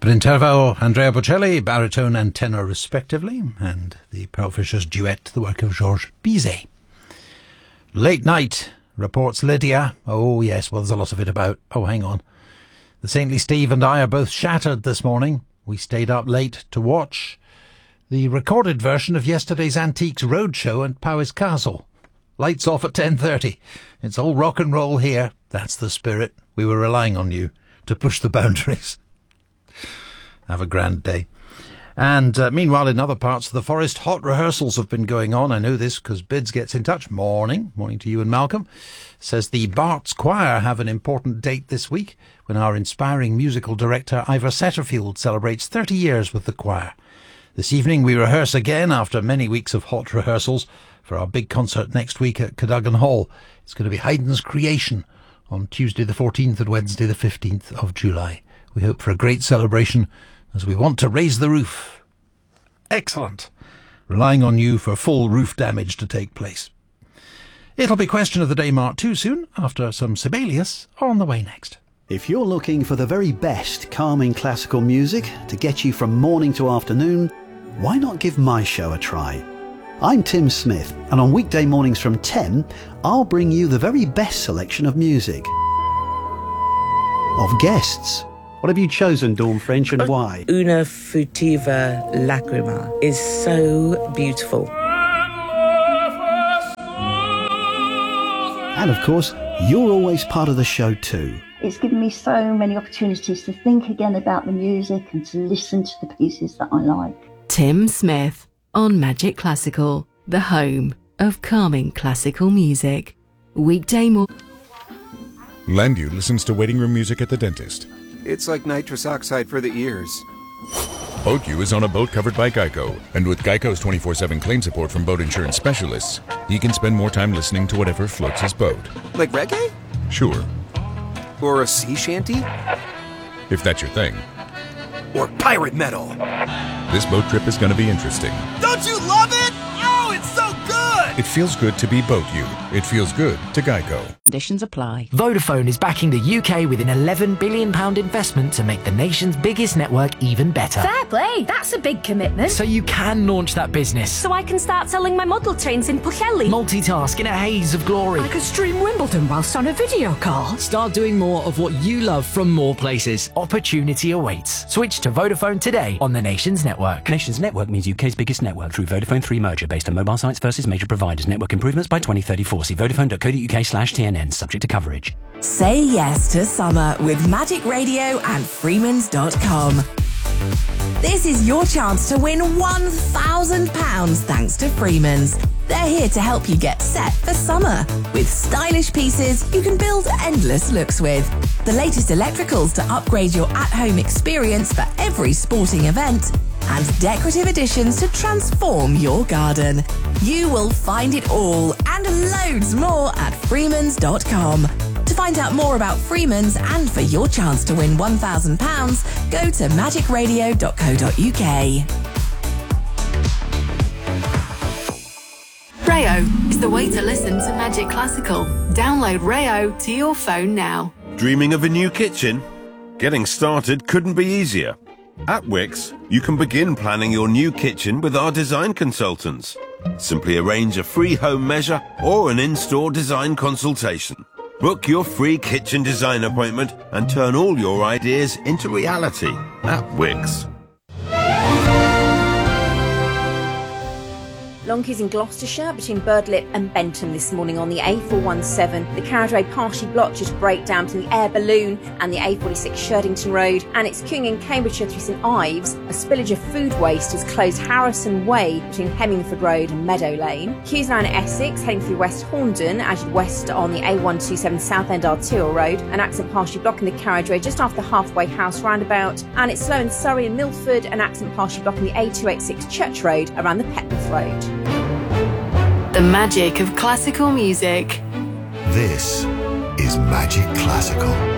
Brintervo, Andrea Bocelli, baritone and tenor respectively, and the Pearl Fishers duet, the work of Georges Bizet. Late night, reports Lydia. Oh yes, well there's a lot of it about. Oh, hang on. The saintly Steve and I are both shattered this morning. We stayed up late to watch the recorded version of yesterday's Antiques Roadshow at Powys Castle. Lights off at 10:30. It's all rock and roll here. That's the spirit. We were relying on you to push the boundaries. Have a grand day. And meanwhile, in other parts of the forest, hot rehearsals have been going on. I know this because Bids gets in touch. Morning to you and Malcolm. Says the Barts Choir have an important date this week when our inspiring musical director Ivor Setterfield celebrates 30 years with the choir. This evening we rehearse again after many weeks of hot rehearsals for our big concert next week at Cadogan Hall. It's going to be Haydn's Creation on Tuesday the 14th and Wednesday the 15th of July. We hope for a great celebration as we want to raise the roof. Excellent. Relying on you for full roof damage to take place. It'll be Question of the Day Mark 2 soon, after some Sibelius on the way next. If you're looking for the very best calming classical music to get you from morning to afternoon, why not give my show a try? I'm Tim Smith, and on weekday mornings from 10, I'll bring you the very best selection of music. Of guests. What have you chosen, Dawn French, and why? Una Futiva Lacrima is so beautiful. And of course, you're always part of the show too. It's given me so many opportunities to think again about the music and to listen to the pieces that I like. Tim Smith on Magic Classical, the home of calming classical music. Weekday morning. Landu listens to waiting room music at the dentist. It's like nitrous oxide for the ears. BoatU is on a boat covered by Geico, and with Geico's 24/7 claim support from boat insurance specialists, he can spend more time listening to whatever floats his boat. Like reggae? Sure. Or a sea shanty? If that's your thing. Or pirate metal? This boat trip is going to be interesting. Don't you love it? Oh, it's so good! It feels good to be BoatU. It feels good to Geico. Conditions apply. Vodafone is backing the UK with an £11 billion investment to make the nation's biggest network even better. Fair play, that's a big commitment. So you can launch that business. So I can start selling my model trains in Pwllheli. Multitask in a haze of glory. I could stream Wimbledon whilst on a video call. Start doing more of what you love from more places. Opportunity awaits. Switch to Vodafone today on the Nations Network. Nations Network means UK's biggest network through Vodafone 3 merger based on mobile sites versus major providers. Network improvements by 2034. See vodafone.co.uk/TNN. Subject to coverage. Say yes to summer with Magic Radio and Freemans.com. This is your chance to win £1,000 thanks to Freemans. They're here to help you get set for summer with stylish pieces you can build endless looks with. The latest electricals to upgrade your at-home experience for every sporting event and decorative additions to transform your garden. You will find it all and loads more at Freemans.com. To find out more about Freemans and for your chance to win £1,000, go to magicradio.co.uk. Rayo is the way to listen to Magic Classical. Download Rayo to your phone now. Dreaming of a new kitchen? Getting started couldn't be easier. At Wix, you can begin planning your new kitchen with our design consultants. Simply arrange a free home measure or an in-store design consultation. Book your free kitchen design appointment and turn all your ideas into reality at Wix. Lonkeys in Gloucestershire between Birdlip and Bentham this morning on the A417. The carriageway partially blocked due to breakdown between the Air Balloon and the A46 Sherdington Road. And it's queuing in Cambridgeshire through St Ives. A spillage of food waste has closed Harrison Way between Hemmingford Road and Meadow Lane. Queues now in Essex, heading through West Horndon as you west on the A127 Southend Arterial Road. An accident partially blocking the carriageway just after the Halfway House roundabout. And it's slow in Surrey and Milford. An accident partially blocking the A286 Church Road around the Petworth Road. The magic of classical music. This is Magic Classical.